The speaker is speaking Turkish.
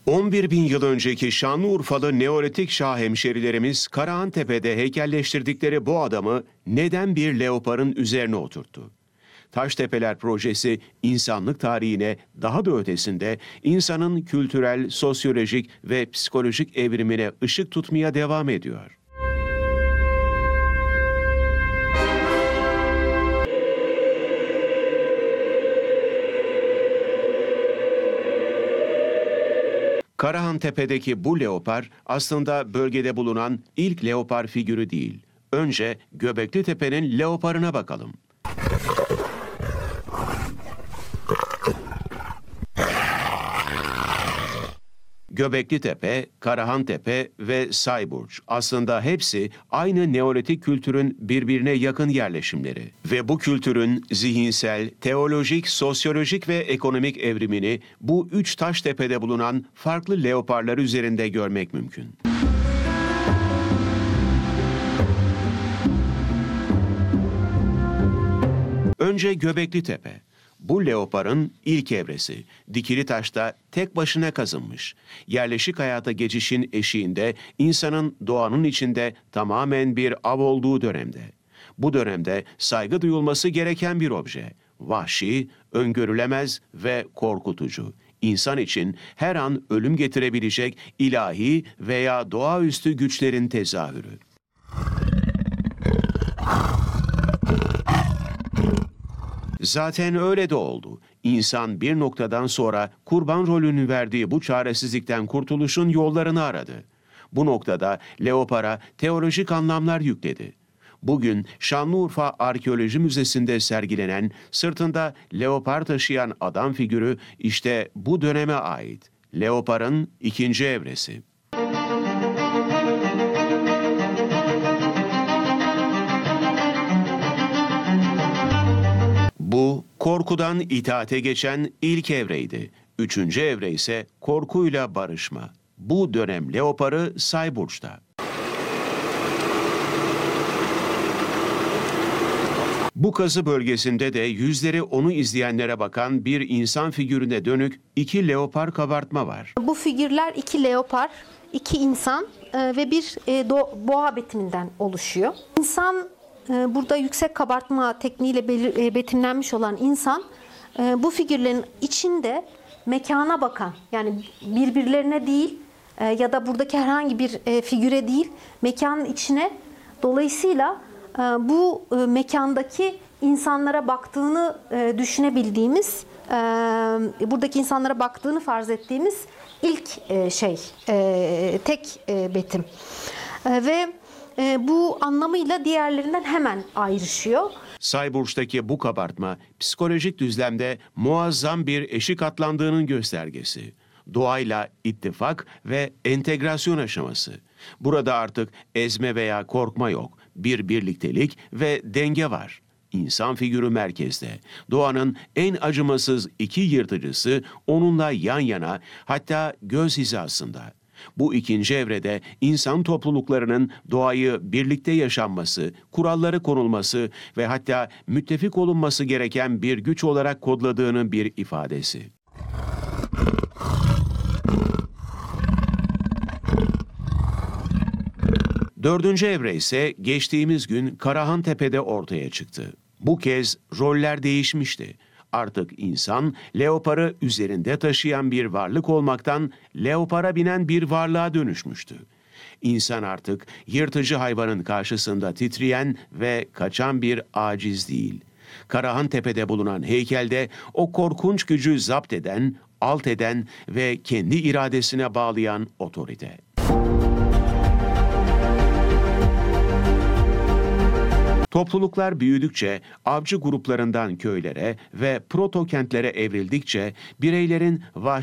11 bin yıl önceki Şanlıurfalı Neolitik Şah hemşerilerimiz Karahantepe'de heykelleştirdikleri bu adamı neden bir leoparın üzerine oturttu? Taştepeler projesi insanlık tarihine daha da ötesinde insanın kültürel, sosyolojik ve psikolojik evrimine ışık tutmaya devam ediyor. Karahantepe'deki bu leopar aslında bölgede bulunan ilk leopar figürü değil. Önce Göbekli Tepe'nin leoparına bakalım. Göbekli Tepe, Karahantepe ve Sayburç aslında hepsi aynı Neolitik kültürün birbirine yakın yerleşimleri. Ve bu kültürün zihinsel, teolojik, sosyolojik ve ekonomik evrimini bu üç taş tepede bulunan farklı leoparlar üzerinde görmek mümkün. Önce Göbekli Tepe. Bu leoparın ilk evresi. Dikili taşta tek başına kazınmış. Yerleşik hayata geçişin eşiğinde insanın doğanın içinde tamamen bir av olduğu dönemde. Bu dönemde saygı duyulması gereken bir obje. Vahşi, öngörülemez ve korkutucu. İnsan için her an ölüm getirebilecek ilahi veya doğaüstü güçlerin tezahürü. Zaten öyle de oldu. İnsan bir noktadan sonra kurban rolünü verdiği bu çaresizlikten kurtuluşun yollarını aradı. Bu noktada leopara teolojik anlamlar yükledi. Bugün Şanlıurfa Arkeoloji Müzesi'nde sergilenen sırtında leopar taşıyan adam figürü işte bu döneme ait. Leoparın ikinci evresi. Bu, korkudan itaate geçen ilk evreydi. Üçüncü evre ise korkuyla barışma. Bu dönem leoparı Sayburç'ta. Bu kazı bölgesinde de yüzleri onu izleyenlere bakan bir insan figürüne dönük iki leopar kabartma var. Bu figürler iki leopar, iki insan ve bir boğa betiminden oluşuyor. İnsan, burada yüksek kabartma tekniğiyle betimlenmiş olan insan, bu figürlerin içinde mekana bakan, yani birbirlerine değil ya da buradaki herhangi bir figüre değil, mekanın içine, dolayısıyla bu mekandaki insanlara baktığını düşünebildiğimiz, buradaki insanlara baktığını farz ettiğimiz ilk tek betim. Ve bu anlamıyla diğerlerinden hemen ayrışıyor. Sayburç'taki bu kabartma psikolojik düzlemde muazzam bir eşik atlandığının göstergesi. Doğayla ittifak ve entegrasyon aşaması. Burada artık ezme veya korkma yok. Bir birliktelik ve denge var. İnsan figürü merkezde. Doğanın en acımasız iki yırtıcısı onunla yan yana, hatta göz hizasında. Bu ikinci evrede insan topluluklarının doğayı birlikte yaşanması, kuralları konulması ve hatta müttefik olunması gereken bir güç olarak kodladığının bir ifadesi. Dördüncü evre ise geçtiğimiz gün Karahantepe'de ortaya çıktı. Bu kez roller değişmişti. Artık insan, leoparı üzerinde taşıyan bir varlık olmaktan leopara binen bir varlığa dönüşmüştü. İnsan artık yırtıcı hayvanın karşısında titreyen ve kaçan bir aciz değil. Karahantepe'de bulunan heykelde o korkunç gücü zapt eden, alt eden ve kendi iradesine bağlayan otorite. Topluluklar büyüdükçe, avcı gruplarından köylere ve proto kentlere evrildikçe bireylerin vahşi